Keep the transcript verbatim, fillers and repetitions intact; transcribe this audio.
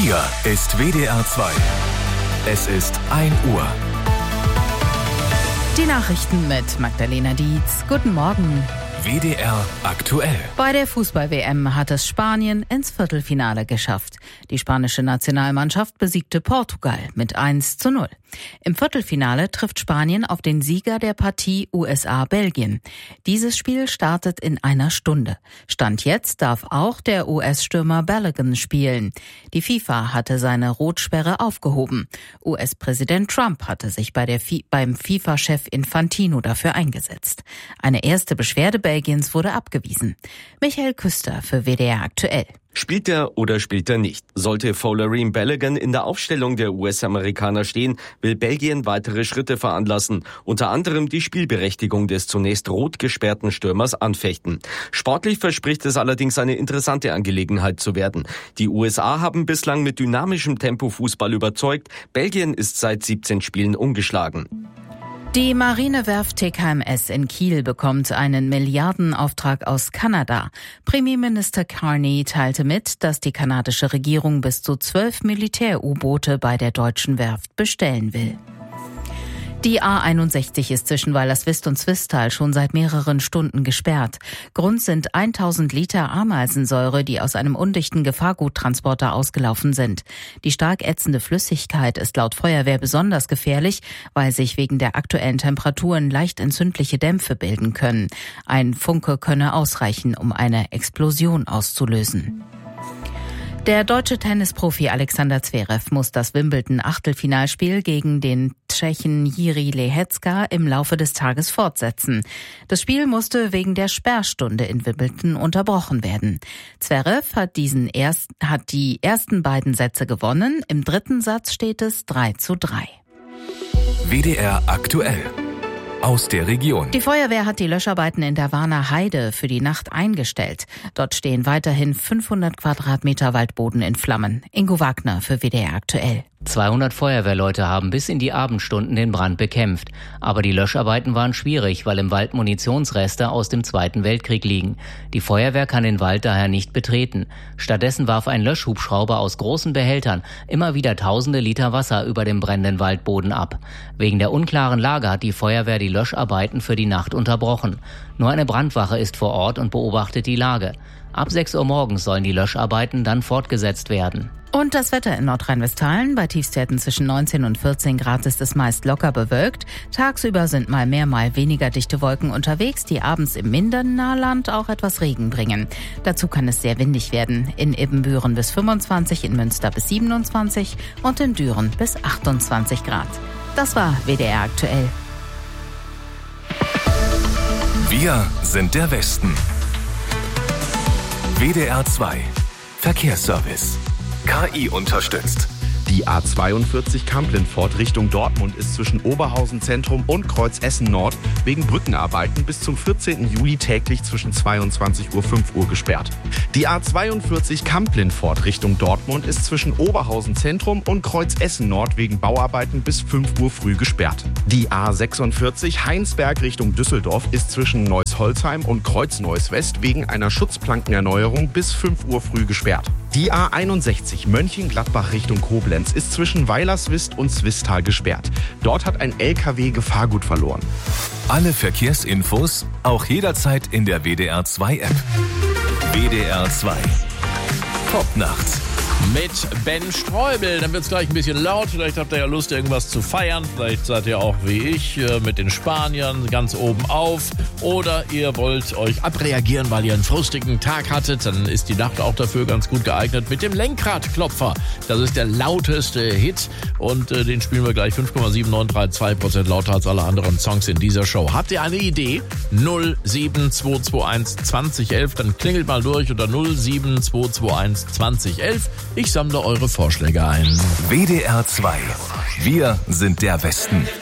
Hier ist W D R zwei. Es ist ein Uhr. Die Nachrichten mit Magdalena Dietz. Guten Morgen. W D R aktuell. Bei der Fußball-W M hat es Spanien ins Viertelfinale geschafft. Die spanische Nationalmannschaft besiegte Portugal mit eins zu null. Im Viertelfinale trifft Spanien auf den Sieger der Partie U S A-Belgien. Dieses Spiel startet in einer Stunde. Stand jetzt darf auch der U S-Stürmer Balogun spielen. Die FIFA hatte seine Rotsperre aufgehoben. U S-Präsident Trump hatte sich bei der Fi- beim FIFA-Chef Infantino dafür eingesetzt. Eine erste Beschwerde Belgiens wurde abgewiesen. Michael Küster für W D R aktuell. Spielt er oder spielt er nicht? Sollte Folarin Balogun in der Aufstellung der U S-Amerikaner stehen, will Belgien weitere Schritte veranlassen, unter anderem die Spielberechtigung des zunächst rot gesperrten Stürmers anfechten. Sportlich verspricht es allerdings eine interessante Angelegenheit zu werden. Die U S A haben bislang mit dynamischem Tempo-Fußball überzeugt, Belgien ist seit siebzehn Spielen ungeschlagen. Die Marinewerft T K M S in Kiel bekommt einen Milliardenauftrag aus Kanada. Premierminister Carney teilte mit, dass die kanadische Regierung bis zu zwölf Militär-U-Boote bei der deutschen Werft bestellen will. Die A einundsechzig ist zwischen Weilerswist und Zwistal schon seit mehreren Stunden gesperrt. Grund sind tausend Liter Ameisensäure, die aus einem undichten Gefahrguttransporter ausgelaufen sind. Die stark ätzende Flüssigkeit ist laut Feuerwehr besonders gefährlich, weil sich wegen der aktuellen Temperaturen leicht entzündliche Dämpfe bilden können. Ein Funke könne ausreichen, um eine Explosion auszulösen. Der deutsche Tennisprofi Alexander Zverev muss das Wimbledon-Achtelfinalspiel gegen den Tschechen Jiří Lehecka im Laufe des Tages fortsetzen. Das Spiel musste wegen der Sperrstunde in Wimbledon unterbrochen werden. Zverev hat, diesen erst, hat die ersten beiden Sätze gewonnen. Im dritten Satz steht es drei zu drei. W D R aktuell. Aus der Region. Die Feuerwehr hat die Löscharbeiten in der Warner Heide für die Nacht eingestellt. Dort stehen weiterhin fünfhundert Quadratmeter Waldboden in Flammen. Ingo Wagner für W D R aktuell. zweihundert Feuerwehrleute haben bis in die Abendstunden den Brand bekämpft. Aber die Löscharbeiten waren schwierig, weil im Wald Munitionsreste aus dem Zweiten Weltkrieg liegen. Die Feuerwehr kann den Wald daher nicht betreten. Stattdessen warf ein Löschhubschrauber aus großen Behältern immer wieder tausende Liter Wasser über dem brennenden Waldboden ab. Wegen der unklaren Lage hat die Feuerwehr die Löscharbeiten für die Nacht unterbrochen. Nur eine Brandwache ist vor Ort und beobachtet die Lage. Ab sechs Uhr morgens sollen die Löscharbeiten dann fortgesetzt werden. Und das Wetter in Nordrhein-Westfalen. Bei Tiefstwerten zwischen neunzehn und vierzehn Grad ist es meist locker bewölkt. Tagsüber sind mal mehr, mal weniger dichte Wolken unterwegs, die abends im Mindernahland auch etwas Regen bringen. Dazu kann es sehr windig werden. In Ibbenbüren bis fünfundzwanzig, in Münster bis siebenundzwanzig und in Düren bis achtundzwanzig Grad. Das war W D R aktuell. Wir sind der Westen. W D R zwei. Verkehrsservice. K I unterstützt. Die A zweiundvierzig Kamp-Lindfort Richtung Dortmund ist zwischen Oberhausen Zentrum und Kreuz Essen Nord wegen Brückenarbeiten bis zum vierzehnten Juli täglich zwischen zweiundzwanzig Uhr und fünf Uhr gesperrt. Die A zweiundvierzig Kamp-Lindfort Richtung Dortmund ist zwischen Oberhausen Zentrum und Kreuz Essen Nord wegen Bauarbeiten bis fünf Uhr früh gesperrt. Die A sechsundvierzig Heinsberg Richtung Düsseldorf ist zwischen Neuss-Holzheim und Kreuz-Neuss West wegen einer Schutzplankenerneuerung bis fünf Uhr früh gesperrt. Die A einundsechzig Mönchengladbach Richtung Koblenz ist zwischen Weilerswist und Zwistal gesperrt. Dort hat ein L K W Gefahrgut verloren. Alle Verkehrsinfos auch jederzeit in der W D R zwei App. W D R zwei. Top nachts. Mit Ben Streubel. Dann wird es gleich ein bisschen laut. Vielleicht habt ihr ja Lust, irgendwas zu feiern. Vielleicht seid ihr auch wie ich mit den Spaniern ganz oben auf. Oder ihr wollt euch abreagieren, weil ihr einen frustigen Tag hattet. Dann ist die Nacht auch dafür ganz gut geeignet mit dem Lenkradklopfer. Das ist der lauteste Hit. Und äh, den spielen wir gleich fünf Komma sieben neun drei zwei Prozent lauter als alle anderen Songs in dieser Show. Habt ihr eine Idee? null sieben zwei zwei eins zwanzig elf. Dann klingelt mal durch unter null sieben zwei zwei eins zwanzig elf. Ich sammle eure Vorschläge ein. W D R zwei. Wir sind der Westen.